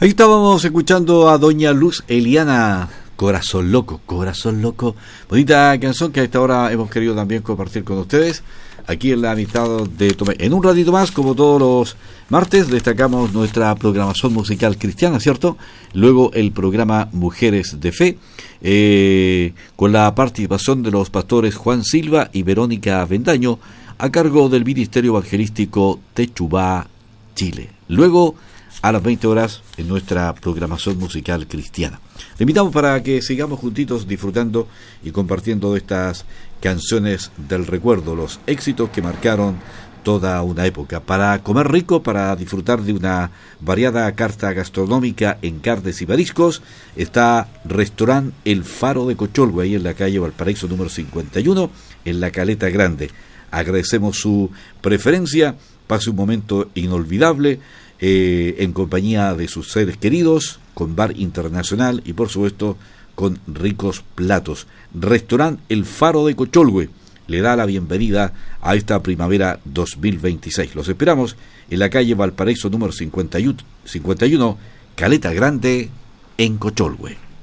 Ahí estábamos escuchando a doña Luz Eliana, Corazón Loco, Corazón Loco. Bonita canción que a esta hora hemos querido también compartir con ustedes aquí en la amistad de Tomé. En un ratito más, como todos los martes, destacamos nuestra programación musical cristiana, ¿cierto? Luego el programa Mujeres de Fe, con la participación de los pastores Juan Silva y Verónica Vendaño, a cargo del Ministerio Evangelístico Techubá, Chile. Luego, a las 20 horas, en nuestra programación musical cristiana. Le invitamos para que sigamos juntitos disfrutando y compartiendo de estas canciones del recuerdo, los éxitos que marcaron toda una época. Para comer rico, para disfrutar de una variada carta gastronómica en carnes y mariscos, está Restaurant El Faro de Cocholgua, ahí en la calle Valparaíso número 51, en la Caleta Grande. Agradecemos su preferencia, pase un momento inolvidable en compañía de sus seres queridos, con bar internacional y por supuesto con ricos platos. Restaurant El Faro de Cocholgua le da la bienvenida a esta primavera 2026. Los esperamos en la calle Valparaíso número 51, Caleta Grande, en Cocholgua.